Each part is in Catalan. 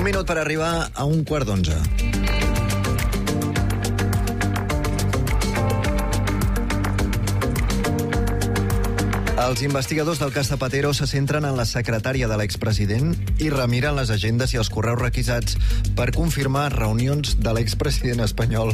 Un minut per arribar a 11:15. Els investigadors del cas Zapatero se centren en la secretària de l'expresident i remiren les agendes i els correus requisats per confirmar reunions de l'expresident espanyol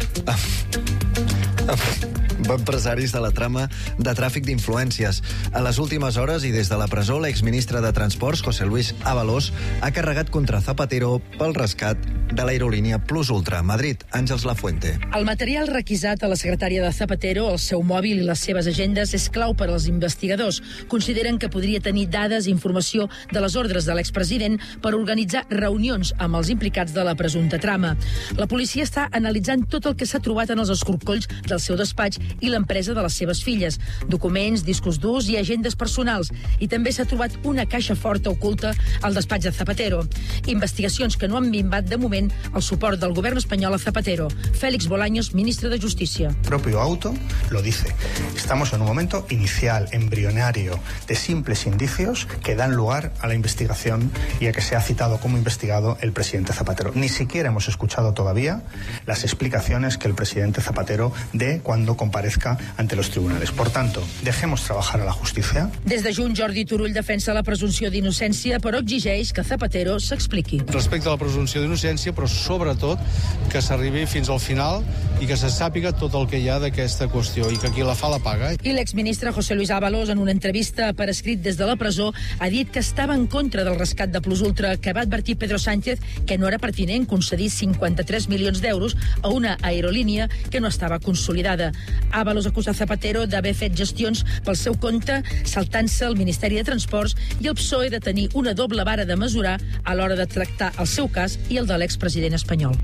amb empresaris de la trama de tràfic d'influències. A les últimes hores i des de la presó, l'exministre de Transports, José Luis Ábalos, ha carregat contra Zapatero pel rescat de l'aerolínia Plus Ultra. Madrid, Àngels Lafuente. El material requisat a la secretària de Zapatero, el seu mòbil i les seves agendes, és clau per als investigadors. Consideren que podria tenir dades i informació de les ordres de l'expresident per organitzar reunions amb els implicats de la presumpta trama. La policia està analitzant tot el que s'ha trobat en els escorcolls del seu despatx i l'empresa de les seves filles. Documents, discos durs i agendes personals. I també s'ha trobat una caixa forta oculta al despatx de Zapatero. Investigacions que no han minvat de moment el suport del govern espanyol a Zapatero. Félix Bolaños, ministre de Justicia. El propio auto lo dice. Estamos en un momento inicial, embrionario, de simples indicios que dan lugar a la investigación y a que sea citado como investigado el presidente Zapatero. Ni siquiera hemos escuchado todavía las explicaciones que el presidente Zapatero dé cuando comparezca ante los tribunales. Por tanto, dejemos trabajar a la justicia. Des de juny, Jordi Turull defensa la presumpció d'innocència, però exigeix que Zapatero s'expliqui. Respecte a la presumpció d'innocència, però sobretot que s'arribi fins al final i que se sàpiga tot el que hi ha d'aquesta qüestió i que qui la fa la paga. I l'exministre José Luis Ábalos, en una entrevista per escrit des de la presó, ha dit que estava en contra del rescat de Plus Ultra, que va advertir Pedro Sánchez que no era pertinent concedir 53 milions d'euros a una aerolínia que no estava consolidada. Ábalos acusa Zapatero d'haver fet gestions pel seu compte, saltant-se el Ministeri de Transports i el PSOE de tenir una doble vara de mesurar a l'hora de tractar el seu cas i el de l'expresident espanyol.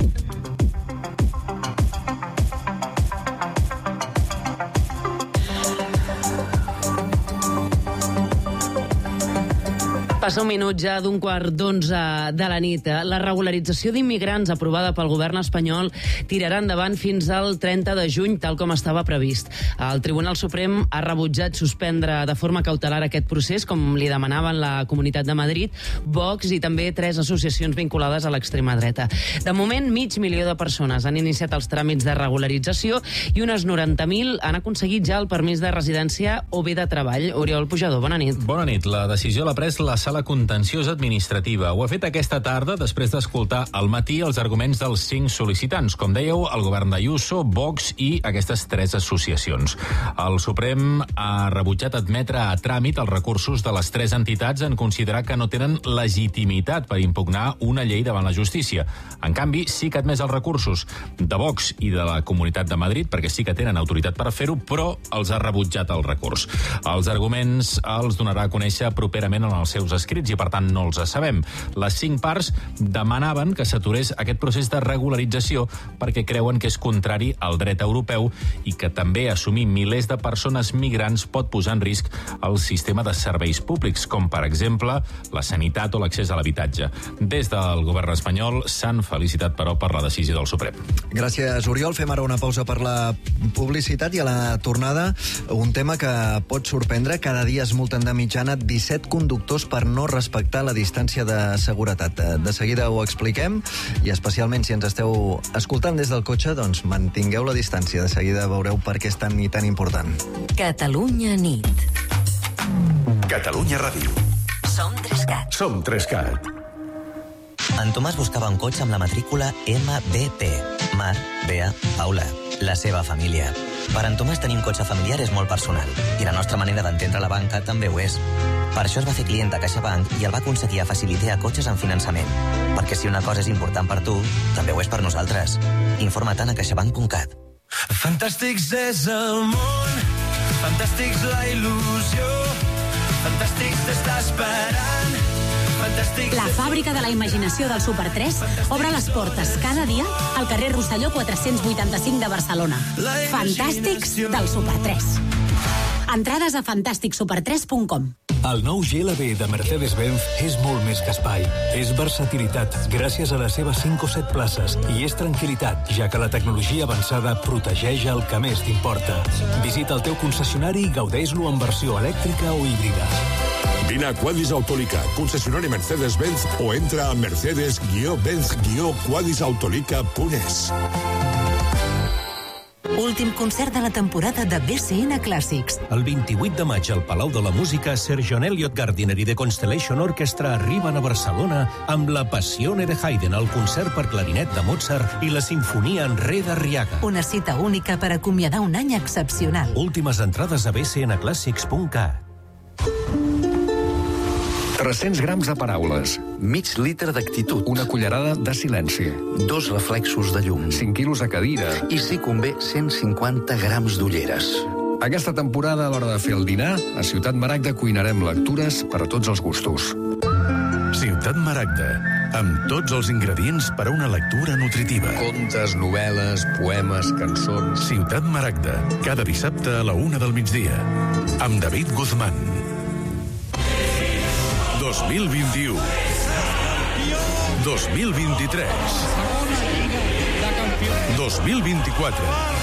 Passa un minut ja d'un 11:15 de la nit. La regularització d'immigrants aprovada pel govern espanyol tirarà endavant fins al 30 de juny, tal com estava previst. El Tribunal Suprem ha rebutjat suspendre de forma cautelar aquest procés, com li demanaven la Comunitat de Madrid, Vox i també 3 associacions vinculades a l'extrema dreta. De moment, 500.000 de persones han iniciat els tràmits de regularització i unes 90.000 han aconseguit ja el permís de residència o bé de treball. Oriol Pujador, bona nit. Bona nit. La decisió l'ha pres la Sala Contenciosa Administrativa. Ho ha fet aquesta tarda després d'escoltar al matí els arguments dels 5 sol·licitants. Com dèieu, el govern d'Ayuso, Vox i aquestes 3 associacions. El Suprem ha rebutjat admetre a tràmit els recursos de les 3 entitats en considerar que no tenen legitimitat per impugnar una llei davant la justícia. En canvi, sí que ha admès els recursos de Vox i de la Comunitat de Madrid, perquè sí que tenen autoritat per fer-ho, però els ha rebutjat el recurs. Els arguments els donarà a conèixer properament en els seus escrits i, per tant, no els sabem. Les 5 parts demanaven que s'aturés aquest procés de regularització perquè creuen que és contrari al dret europeu i que també assumir milers de persones migrants pot posar en risc el sistema de serveis públics, com, per exemple, la sanitat o l'accés a l'habitatge. Des del govern espanyol s'han felicitat, però, per la decisió del Suprem. Gràcies, Oriol. Fem ara una pausa per la publicitat i a la tornada un tema que pot sorprendre. Cada dia es multen de mitjana 17 conductors per no respectar la distància de seguretat. De seguida ho expliquem i especialment si ens esteu escoltant des del cotxe, doncs mantingueu la distància. De seguida veureu per què és tan i tan important. Catalunya nit. Catalunya Ràdio. Som 3CAT. Som 3CAT. En Tomàs buscava un cotxe amb la matrícula MBP. Mar, Bea, Paula, la seva família. Per en Tomàs tenir un cotxe familiar és molt personal i la nostra manera d'entendre la banca també ho és. Per això es va fer client de CaixaBank i el va aconseguir a Facilitea cotxes en finançament. Perquè si una cosa és important per tu, també ho és per nosaltres. Informa't a caixabank.cat. Fantàstics és el món, fantàstics la il·lusió, fantàstics t'està esperant. La fàbrica de la imaginació del Super 3 obre les portes cada dia al carrer Rosselló 485 de Barcelona. Fantàstics del Super 3. Entrades a fantàsticsuper3.com. El nou GLB de Mercedes-Benz és molt més que espai. És versatilitat, gràcies a les seves 5 o 7 places, i és tranquil·litat, ja que la tecnologia avançada protegeix el que més t'importa. Visita el teu concessionari i gaudeix-lo en versió elèctrica o híbrida. Vine a Quadis Autolica, concessionari Mercedes-Benz, o entra a mercedes-benz-quadisautolica.es. Últim concert de la temporada de BCN Clàssics. El 28 de maig al Palau de la Música, Sir John Elliott Gardiner i The Constellation Orchestra arriben a Barcelona amb la Passione de Haydn, el concert per clarinet de Mozart i la sinfonia en re d'Arriaga. Una cita única per acomiadar un any excepcional. Últimes entrades a bcnclassics.cat. 300 grams de paraules, mig litre d'actitud, una cullerada de silenci, 2 reflexos de llum, 5 quilos a cadira i, si convé, 150 grams d'ulleres. Aquesta temporada, a l'hora de fer el dinar, a Ciutat Maragda cuinarem lectures per a tots els gustos. Ciutat Maragda, amb tots els ingredients per a una lectura nutritiva. Contes, novel·les, poemes, cançons... Ciutat Maragda, cada dissabte a la 1 del migdia, amb David Guzmán. 2021 2023 2024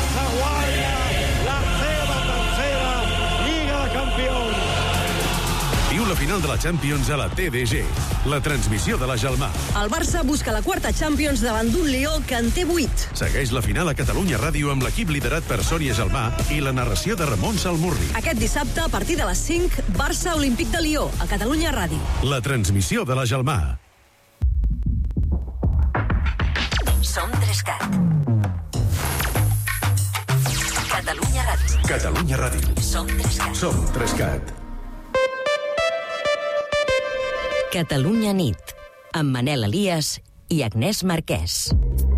Viu la final de la Champions a la TDG, la transmissió de la Gelmà. El Barça busca la quarta Champions davant d'un Lió que en té 8. Segueix la final a Catalunya Ràdio amb l'equip liderat per Sònia Gelmà i la narració de Ramon Salmurri. Aquest dissabte, a partir de les 5, Barça Olímpic de Lió, a Catalunya Ràdio. La transmissió de la Gelmà. Som 3CAT. Catalunya Ràdio. Catalunya Ràdio. Som 3CAT. Som 3CAT. Catalunya nit, amb Manel Elias i Agnès Marquès.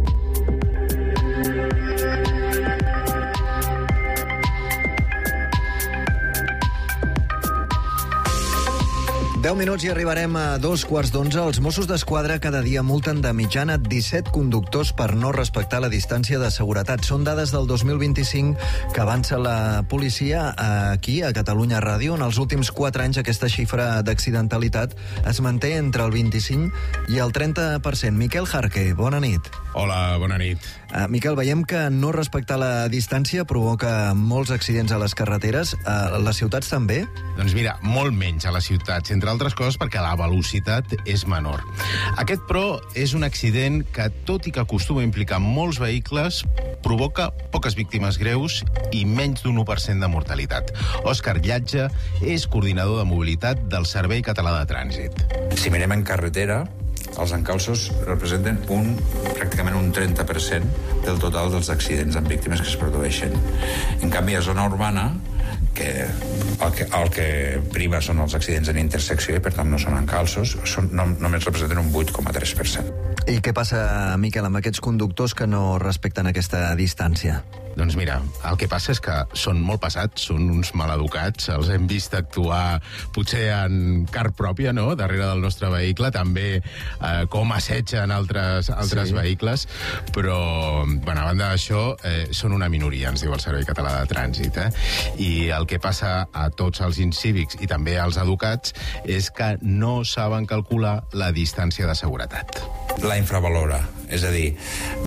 Deu minuts i arribarem a 11:15. Els Mossos d'Esquadra cada dia multen de mitjana 17 conductors per no respectar la distància de seguretat. Són dades del 2025 que avança la policia aquí, a Catalunya Ràdio. En els últims 4 anys aquesta xifra d'accidentalitat es manté entre el 25 i el 30%. Miquel Jarque, bona nit. Hola, bona nit. Miquel, veiem que no respectar la distància provoca molts accidents a les carreteres. A les ciutats també? Doncs mira, molt menys a les ciutats, entre altres coses perquè la velocitat és menor. Aquest, però, és un accident que, tot i que acostuma a implicar molts vehicles, provoca poques víctimes greus i menys d'un 1% de mortalitat. Òscar Llatge és coordinador de mobilitat del Servei Català de Trànsit. Si mirem en carretera, els encalços representen pràcticament un 30% del total dels accidents amb víctimes que es produeixen. En canvi, a zona urbana, que el que prima són els accidents en intersecció i per tant no són encalços, només representen un 8,3%. I què passa, Miquel, amb aquests conductors que no respecten aquesta distància? Doncs mira, el que passa és que són molt passats, són uns maleducats, els hem vist actuar potser en car pròpia, no?, darrere del nostre vehicle, també com assetgen altres vehicles, però, bueno, a banda d'això, són una minoria, ens diu el Servei Català de Trànsit, I el que passa a tots els incívics i també als educats és que no saben calcular la distància de seguretat. La infravalora, és a dir,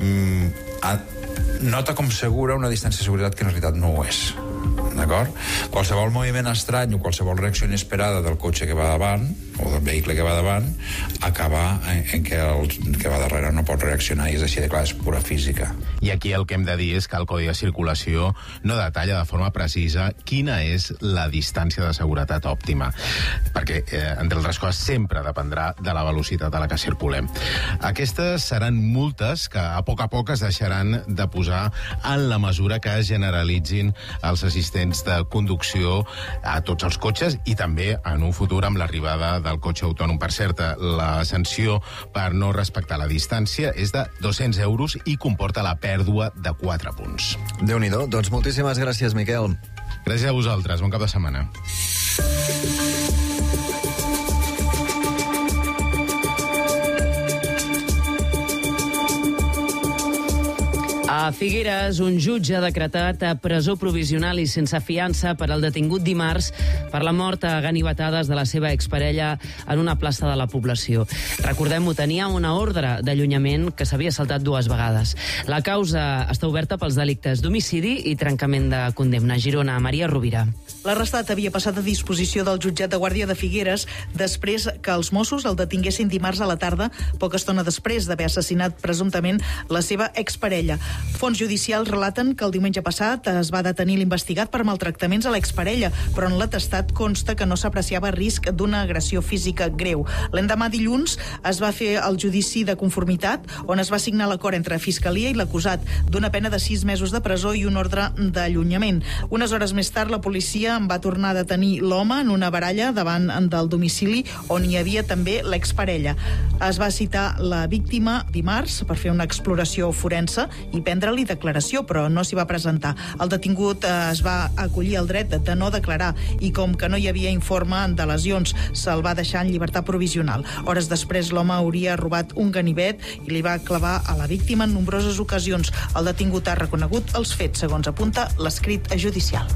nota com segura una distància de seguretat que en realitat no ho és. D'acord? Qualsevol moviment estrany o qualsevol reacció inesperada del cotxe que va davant o del vehicle que va davant acaba en què el que va darrere no pot reaccionar i és així de clar, és pura física. I aquí el que hem de dir és que el Codi de Circulació no detalla de forma precisa quina és la distància de seguretat òptima, perquè, entre altres coses, sempre dependrà de la velocitat a la que circulem. Aquestes seran multes que a poc es deixaran de posar en la mesura que es generalitzin els assistents de conducció a tots els cotxes i també en un futur amb l'arribada del cotxe autònom. Per cert, la sanció per no respectar la distància és de 200 euros i comporta la pèrdua de 4 punts. Déu-n'hi-do. Doncs moltíssimes gràcies, Miquel. Gràcies a vosaltres. Bon cap de setmana. A A Figueres, un jutge ha decretat presó provisional i sense fiança per al detingut dimarts per la mort a ganivetades de la seva exparella en una plaça de la població. Recordem-ho, tenia una ordre d'allunyament que s'havia saltat 2 vegades. La causa està oberta pels delictes d'homicidi i trencament de condemna. Girona, Maria Rovira. L'arrestat havia passat a disposició del jutjat de Guàrdia de Figueres després que els Mossos el detinguessin dimarts a la tarda, poca estona després d'haver assassinat presumptament la seva exparella. Fons judicials relaten que el diumenge passat es va detenir l'investigat per maltractaments a l'exparella, però en l'atestat consta que no s'apreciava risc d'una agressió física greu. L'endemà dilluns es va fer el judici de conformitat, on es va signar l'acord entre Fiscalia i l'acusat d'una pena de 6 mesos de presó i un ordre d'allunyament. Unes hores més tard, la policia en va tornar a detenir l'home en una baralla davant del domicili on hi havia també l'exparella. Es va citar la víctima dimarts per fer una exploració forense i prendre-li declaració, però no s'hi va presentar. El detingut es va acollir el dret de no declarar i com que no hi havia informe de lesions, se'l va deixar en llibertat provisional. Hores després, l'home hauria robat un ganivet i li va clavar a la víctima en nombroses ocasions. El detingut ha reconegut els fets, segons apunta l'escrit judicial.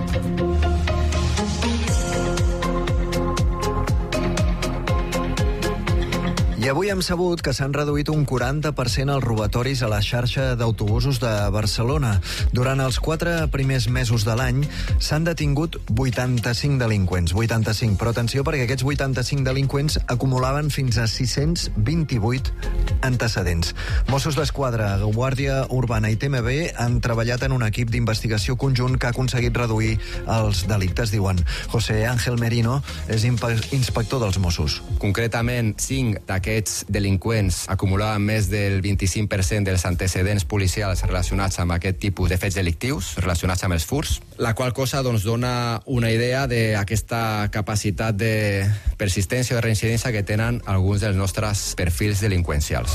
I avui hem sabut que s'han reduït un 40% els robatoris a la xarxa d'autobusos de Barcelona. Durant els 4 primers mesos de l'any s'han detingut 85 delinqüents. 85, però atenció perquè aquests 85 delinqüents acumulaven fins a 628 antecedents. Mossos d'Esquadra, Guàrdia Urbana i TMB han treballat en un equip d'investigació conjunt que ha aconseguit reduir els delictes, diuen. José Ángel Merino és inspector dels Mossos. Concretament, 5 d'aquests delinqüents acumulaven més del 25% dels antecedents policials relacionats amb aquest tipus de fets delictius, relacionats amb els furts, la qual cosa dona una idea d'aquesta capacitat de persistència o de reincidència que tenen alguns dels nostres perfils delinqüencials.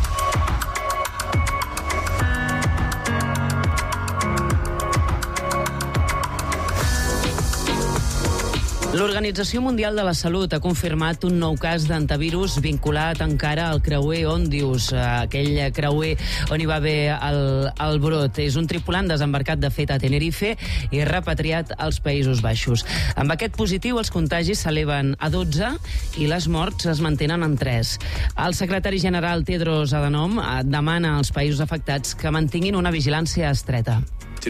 L'Organització Mundial de la Salut ha confirmat un nou cas d'antivirus vinculat encara al creuer Òndius, aquell creuer on hi va haver el brot. És un tripulant desembarcat de fet a Tenerife i repatriat als Països Baixos. Amb aquest positiu, els contagis s'eleven a 12 i les morts es mantenen en 3. El secretari general Tedros Adhanom demana als països afectats que mantinguin una vigilància estreta.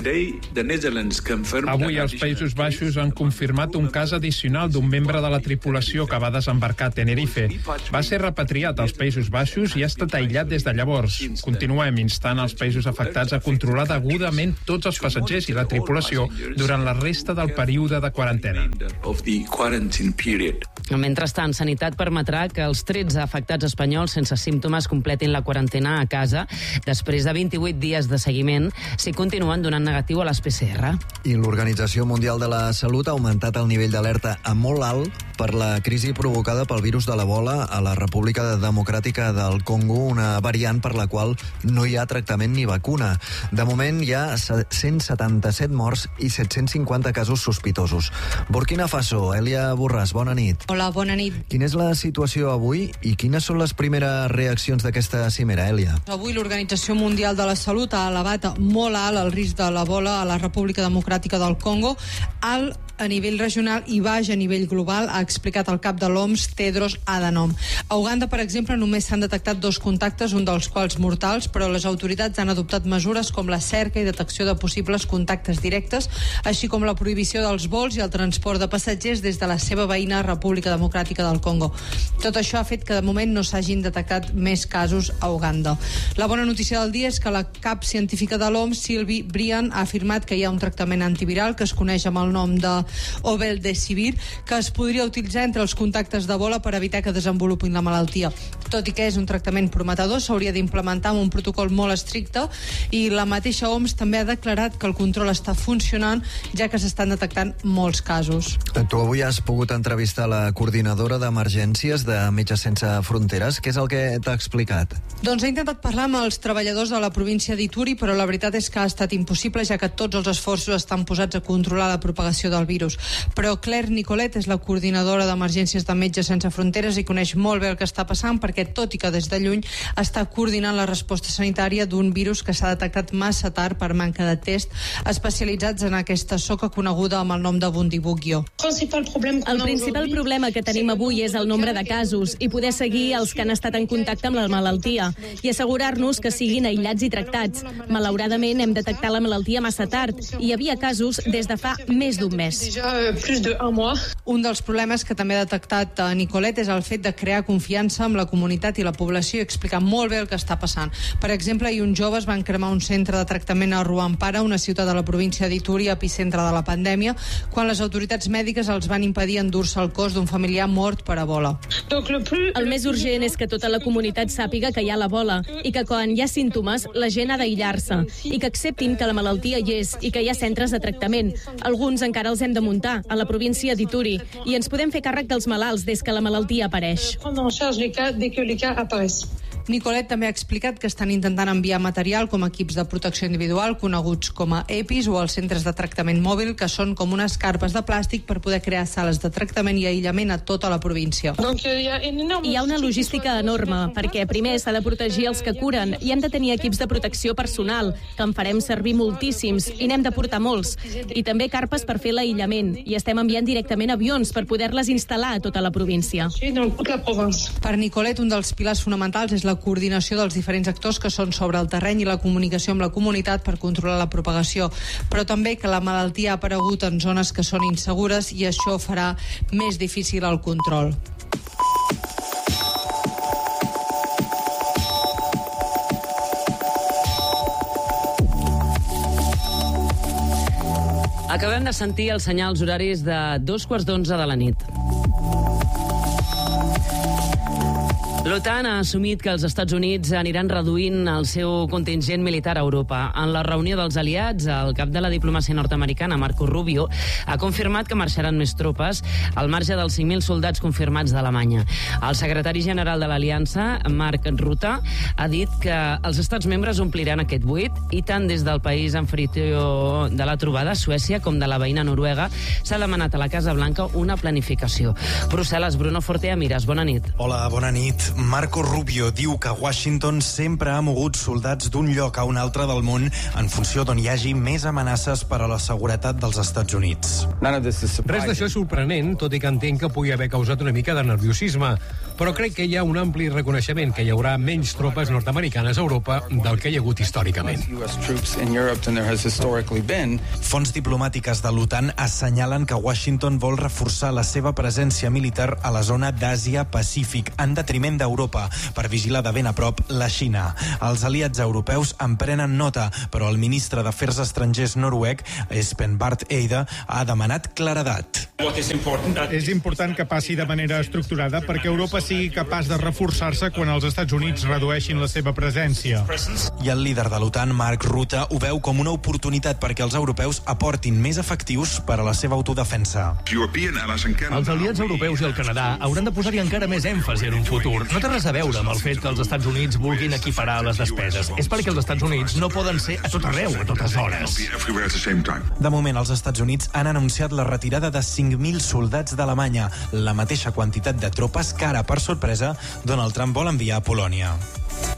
Avui els Països Baixos han confirmat un cas addicional d'un membre de la tripulació que va desembarcar a Tenerife. Va ser repatriat als Països Baixos i ha estat aïllat des de llavors. Continuem instant els països afectats a controlar degudament tots els passatgers i la tripulació durant la resta del període de quarantena. Mentrestant, Sanitat permetrà que els 13 afectats espanyols sense símptomes completin la quarantena a casa després de 28 dies de seguiment si continuen donant negatiu a les PCR. I l'Organització Mundial de la Salut ha augmentat el nivell d'alerta a molt alt per la crisi provocada pel virus de l'Ebola a la República Democràtica del Congo, una variant per la qual no hi ha tractament ni vacuna. De moment hi ha 177 morts i 750 casos sospitosos. Burkina Faso, Elia Borràs, bona nit. Hola, bona nit. Quina és la situació avui i quines són les primeres reaccions d'aquesta cimera, Elia? Avui l'Organització Mundial de la Salut ha elevat molt alt el risc de l'Ebola a la República Democràtica del Congo, alt a nivell regional i baix a nivell global, ha explicat el cap de l'OMS, Tedros Adhanom. A Uganda, per exemple, només s'han detectat 2 contactes, un dels quals mortals, però les autoritats han adoptat mesures com la cerca i detecció de possibles contactes directes, així com la prohibició dels vols i el transport de passatgers des de la seva veïna República Democràtica del Congo. Tot això ha fet que de moment no s'hagin detectat més casos a Uganda. La bona notícia del dia és que la cap científica de l'OMS, Sylvie Briand, ha afirmat que hi ha un tractament antiviral que es coneix amb el nom de Obeldesivir, que es podria utilitzar entre els contactes d'Ebola per evitar que desenvolupin la malaltia. Tot i que és un tractament prometedor, s'hauria d'implementar amb un protocol molt estricte i la mateixa OMS també ha declarat que el control està funcionant, ja que s'estan detectant molts casos. Tu avui has pogut entrevistar la coordinadora d'emergències de Metges Sense Fronteres. Què és el que t'ha explicat? Doncs he intentat parlar amb els treballadors de la província d'Ituri, però la veritat és que ha estat impossible, ja que tots els esforços estan posats a controlar la propagació del virus. Però Claire Nicolet és la coordinadora d'emergències de Metges Sense Fronteres i coneix molt bé el que està passant perquè que, tot i que des de lluny, està coordinant la resposta sanitària d'un virus que s'ha detectat massa tard per manca de test especialitzats en aquesta soca coneguda amb el nom de Bundibugyo. El principal problema que tenim avui és el nombre de casos i poder seguir els que han estat en contacte amb la malaltia i assegurar-nos que siguin aïllats i tractats. Malauradament, hem detectat la malaltia massa tard i hi havia casos des de fa més d'un mes. Un dels problemes que també ha detectat Nicolet és el fet de crear confiança amb la comunitat i la població i explicar molt bé el que està passant. Per exemple, ahir uns joves van cremar un centre de tractament a Ruampara, una ciutat de la província d'Ituri, epicentre de la pandèmia, quan les autoritats mèdiques els van impedir endur-se el cos d'un familiar mort per Ebola. El més urgent és que tota la comunitat sàpiga que hi ha l'Ebola i que quan hi ha símptomes la gent ha d'aïllar-se i que acceptin que la malaltia hi és i que hi ha centres de tractament. Alguns encara els hem de muntar a la província d'Ituri i ens podem fer càrrec dels malalts des que la malaltia apareix. Nicolet també ha explicat que estan intentant enviar material com equips de protecció individual, coneguts com a EPIs, o els centres de tractament mòbil, que són com unes carpes de plàstic per poder crear sales de tractament i aïllament a tota la província. Hi ha una logística enorme, perquè primer s'ha de protegir els que curen i hem de tenir equips de protecció personal, que en farem servir moltíssims i n'hem de portar molts. I també carpes per fer l'aïllament, i estem enviant directament avions per poder-les instal·lar a tota la província. Per Nicolet, un dels pilars fonamentals és la coordinació dels diferents actors que són sobre el terreny i la comunicació amb la comunitat per controlar la propagació, però també que la malaltia ha aparegut en zones que són insegures i això farà més difícil el control. Acabem de sentir els senyals horaris de 11:45 de la nit. L'OTAN ha assumit que els Estats Units aniran reduint el seu contingent militar a Europa. En la reunió dels aliats, el cap de la diplomàcia nord-americana, Marco Rubio, ha confirmat que marxaran més tropes al marge dels 5.000 soldats confirmats d'Alemanya. El secretari general de l'Aliança, Mark Rutte, ha dit que els estats membres ompliran aquest buit i tant des del país anfitrió de la trobada, Suècia, com de la veïna Noruega, s'ha demanat a la Casa Blanca una planificació. Brussel·les, Bruno Fortea Mires, bona nit. Hola, bona nit. Marco Rubio diu que Washington sempre ha mogut soldats d'un lloc a un altre del món en funció d'on hi hagi més amenaces per a la seguretat dels Estats Units. Res d'això és sorprenent, tot i que entenc que pugui haver causat una mica de nerviosisme. Però crec que hi ha un ampli reconeixement que hi haurà menys tropes nord-americanes a Europa del que hi ha hagut històricament. Fonts diplomàtiques de l'OTAN assenyalen que Washington vol reforçar la seva presència militar a la zona d'Àsia-Pacífic, en detriment d'Europa, per vigilar de ben a prop la Xina. Els aliats europeus en prenen nota, però el ministre d'Afers Estrangers noruec, Espen Barth Eide, ha demanat claredat. És important que passi de manera estructurada perquè Europa sigui capaç de reforçar-se quan els Estats Units redueixin la seva presència. I el líder de l'OTAN, Mark Rutte, ho veu com una oportunitat perquè els europeus aportin més efectius per a la seva autodefensa. Els aliats europeus i el Canadà hauran de posar-hi encara més èmfasi en un futur. No té res a veure amb el fet que els Estats Units vulguin equiparar les despeses. És perquè els Estats Units no poden ser a tot arreu, a totes hores. De moment, els Estats Units han anunciat la retirada de 5.000 soldats d'Alemanya, la mateixa quantitat de tropes que ara, per sorpresa, Donald Trump vol enviar a Polònia.